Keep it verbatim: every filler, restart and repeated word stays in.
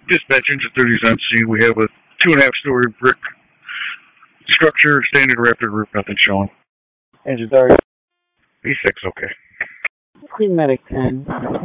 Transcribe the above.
Dispatch engine thirty is on scene. We have a two and a half story brick structure, standard rapid roof, nothing showing. Engine thirty. E six, okay. Clean Medic ten.